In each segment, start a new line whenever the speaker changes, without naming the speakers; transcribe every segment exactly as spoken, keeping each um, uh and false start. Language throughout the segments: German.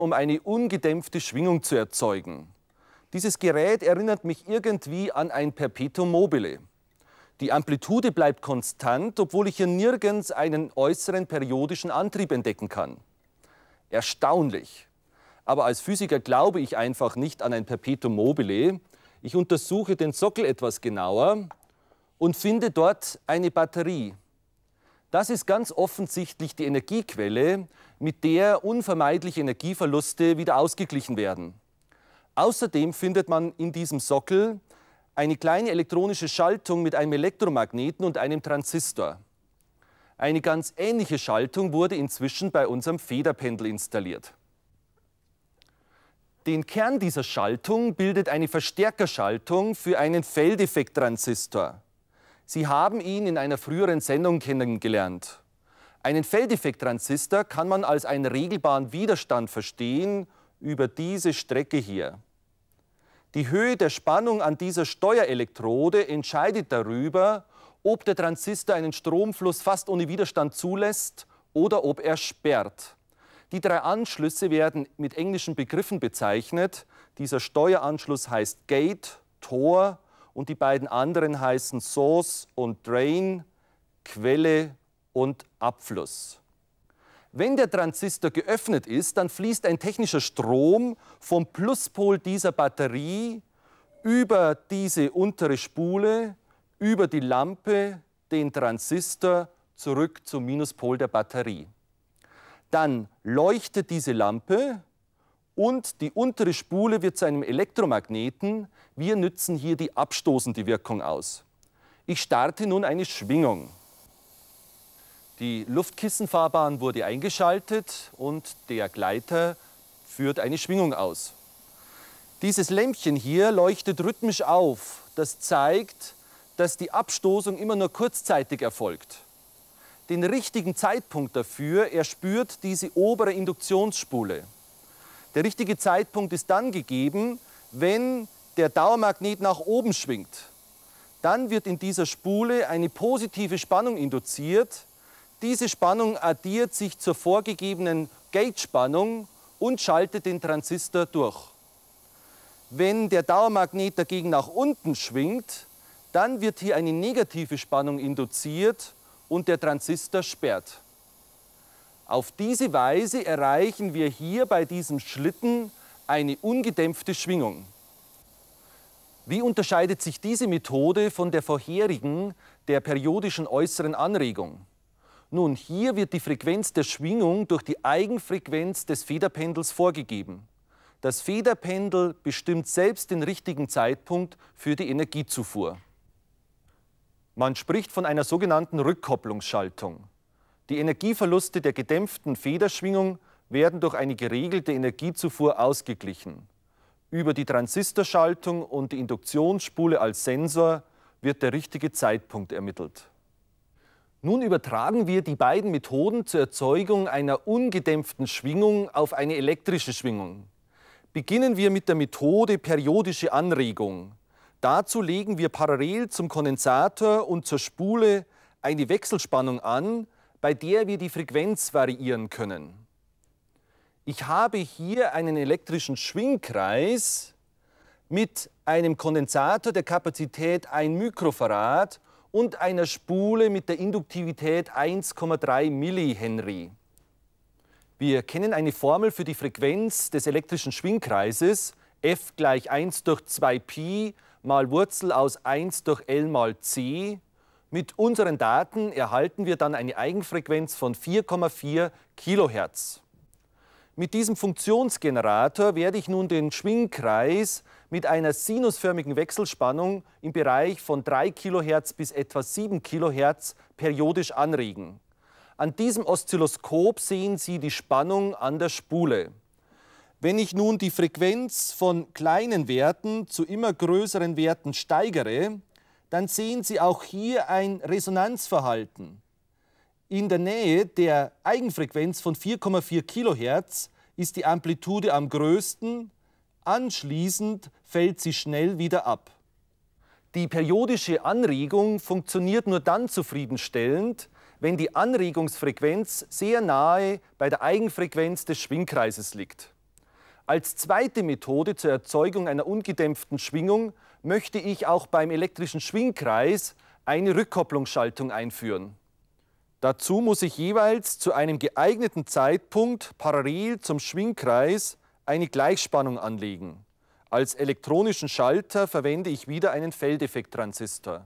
um eine ungedämpfte Schwingung zu erzeugen. Dieses Gerät erinnert mich irgendwie an ein Perpetuum mobile. Die Amplitude bleibt konstant, obwohl ich hier nirgends einen äußeren periodischen Antrieb entdecken kann. Erstaunlich. Aber als Physiker glaube ich einfach nicht an ein Perpetuum mobile. Ich untersuche den Sockel etwas genauer und finde dort eine Batterie. Das ist ganz offensichtlich die Energiequelle, mit der unvermeidliche Energieverluste wieder ausgeglichen werden. Außerdem findet man in diesem Sockel eine kleine elektronische Schaltung mit einem Elektromagneten und einem Transistor. Eine ganz ähnliche Schaltung wurde inzwischen bei unserem Federpendel installiert. Den Kern dieser Schaltung bildet eine Verstärkerschaltung für einen Feldeffekttransistor. Sie haben ihn in einer früheren Sendung kennengelernt. Einen Feldeffekttransistor kann man als einen regelbaren Widerstand verstehen über diese Strecke hier. Die Höhe der Spannung an dieser Steuerelektrode entscheidet darüber, ob der Transistor einen Stromfluss fast ohne Widerstand zulässt oder ob er sperrt. Die drei Anschlüsse werden mit englischen Begriffen bezeichnet. Dieser Steueranschluss heißt Gate, Tor, und die beiden anderen heißen Source und Drain, Quelle und Abfluss. Wenn der Transistor geöffnet ist, dann fließt ein technischer Strom vom Pluspol dieser Batterie über diese untere Spule, über die Lampe, den Transistor zurück zum Minuspol der Batterie. Dann leuchtet diese Lampe und die untere Spule wird zu einem Elektromagneten. Wir nützen hier die abstoßende Wirkung aus. Ich starte nun eine Schwingung. Die Luftkissenfahrbahn wurde eingeschaltet und der Gleiter führt eine Schwingung aus. Dieses Lämpchen hier leuchtet rhythmisch auf. Das zeigt, dass die Abstoßung immer nur kurzzeitig erfolgt. Den richtigen Zeitpunkt dafür erspürt diese obere Induktionsspule. Der richtige Zeitpunkt ist dann gegeben, wenn der Dauermagnet nach oben schwingt. Dann wird in dieser Spule eine positive Spannung induziert. Diese Spannung addiert sich zur vorgegebenen Gate-Spannung und schaltet den Transistor durch. Wenn der Dauermagnet dagegen nach unten schwingt, dann wird hier eine negative Spannung induziert und der Transistor sperrt. Auf diese Weise erreichen wir hier bei diesem Schlitten eine ungedämpfte Schwingung. Wie unterscheidet sich diese Methode von der vorherigen, der periodischen äußeren Anregung? Nun, hier wird die Frequenz der Schwingung durch die Eigenfrequenz des Federpendels vorgegeben. Das Federpendel bestimmt selbst den richtigen Zeitpunkt für die Energiezufuhr. Man spricht von einer sogenannten Rückkopplungsschaltung. Die Energieverluste der gedämpften Federschwingung werden durch eine geregelte Energiezufuhr ausgeglichen. Über die Transistorschaltung und die Induktionsspule als Sensor wird der richtige Zeitpunkt ermittelt. Nun übertragen wir die beiden Methoden zur Erzeugung einer ungedämpften Schwingung auf eine elektrische Schwingung. Beginnen wir mit der Methode periodische Anregung. Dazu legen wir parallel zum Kondensator und zur Spule eine Wechselspannung an, bei der wir die Frequenz variieren können. Ich habe hier einen elektrischen Schwingkreis mit einem Kondensator der Kapazität ein Mikrofarad und einer Spule mit der Induktivität eins Komma drei Millihenry. Wir kennen eine Formel für die Frequenz des elektrischen Schwingkreises, F gleich eins durch zwei Pi mal Wurzel aus eins durch L mal C. Mit unseren Daten erhalten wir dann eine Eigenfrequenz von vier Komma vier Kilohertz. Mit diesem Funktionsgenerator werde ich nun den Schwingkreis mit einer sinusförmigen Wechselspannung im Bereich von drei Kilohertz bis etwa sieben Kilohertz periodisch anregen. An diesem Oszilloskop sehen Sie die Spannung an der Spule. Wenn ich nun die Frequenz von kleinen Werten zu immer größeren Werten steigere, dann sehen Sie auch hier ein Resonanzverhalten. In der Nähe der Eigenfrequenz von vier Komma vier Kilohertz ist die Amplitude am größten, anschließend fällt sie schnell wieder ab. Die periodische Anregung funktioniert nur dann zufriedenstellend, wenn die Anregungsfrequenz sehr nahe bei der Eigenfrequenz des Schwingkreises liegt. Als zweite Methode zur Erzeugung einer ungedämpften Schwingung möchte ich auch beim elektrischen Schwingkreis eine Rückkopplungsschaltung einführen. Dazu muss ich jeweils zu einem geeigneten Zeitpunkt parallel zum Schwingkreis eine Gleichspannung anlegen. Als elektronischen Schalter verwende ich wieder einen Feldeffekttransistor.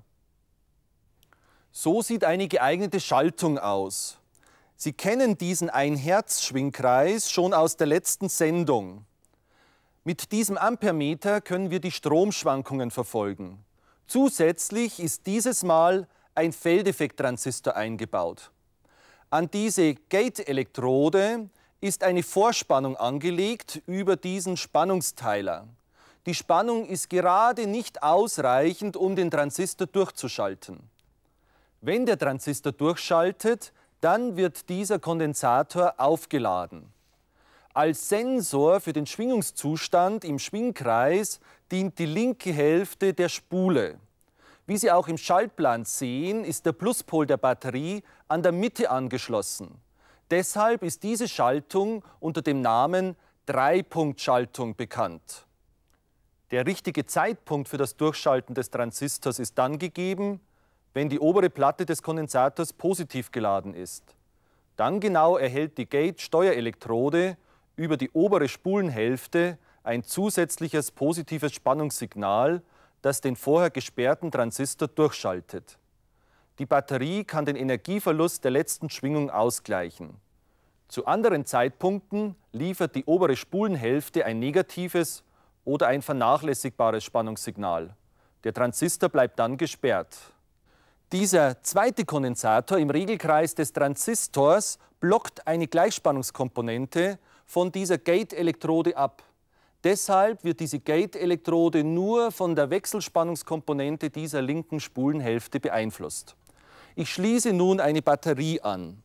So sieht eine geeignete Schaltung aus. Sie kennen diesen ein Hertz Schwingkreis schon aus der letzten Sendung. Mit diesem Ampermeter können wir die Stromschwankungen verfolgen. Zusätzlich ist dieses Mal ein Feldeffekttransistor eingebaut. An diese Gate-Elektrode ist eine Vorspannung angelegt über diesen Spannungsteiler. Die Spannung ist gerade nicht ausreichend, um den Transistor durchzuschalten. Wenn der Transistor durchschaltet, dann wird dieser Kondensator aufgeladen. Als Sensor für den Schwingungszustand im Schwingkreis dient die linke Hälfte der Spule. Wie Sie auch im Schaltplan sehen, ist der Pluspol der Batterie an der Mitte angeschlossen. Deshalb ist diese Schaltung unter dem Namen Dreipunktschaltung bekannt. Der richtige Zeitpunkt für das Durchschalten des Transistors ist dann gegeben, wenn die obere Platte des Kondensators positiv geladen ist. Dann genau erhält die Gate-Steuerelektrode über die obere Spulenhälfte ein zusätzliches positives Spannungssignal, das den vorher gesperrten Transistor durchschaltet. Die Batterie kann den Energieverlust der letzten Schwingung ausgleichen. Zu anderen Zeitpunkten liefert die obere Spulenhälfte ein negatives oder ein vernachlässigbares Spannungssignal. Der Transistor bleibt dann gesperrt. Dieser zweite Kondensator im Regelkreis des Transistors blockt eine Gleichspannungskomponente von dieser Gate-Elektrode ab. Deshalb wird diese Gate-Elektrode nur von der Wechselspannungskomponente dieser linken Spulenhälfte beeinflusst. Ich schließe nun eine Batterie an.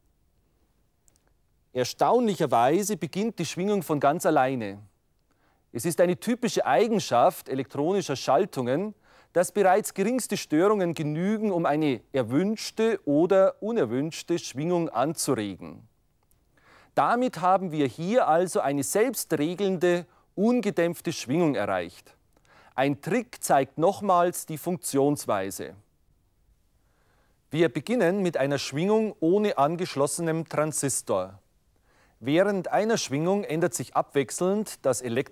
Erstaunlicherweise beginnt die Schwingung von ganz alleine. Es ist eine typische Eigenschaft elektronischer Schaltungen, dass bereits geringste Störungen genügen, um eine erwünschte oder unerwünschte Schwingung anzuregen. Damit haben wir hier also eine selbstregelnde, ungedämpfte Schwingung erreicht. Ein Trick zeigt nochmals die Funktionsweise. Wir beginnen mit einer Schwingung ohne angeschlossenem Transistor. Während einer Schwingung ändert sich abwechselnd das elektrische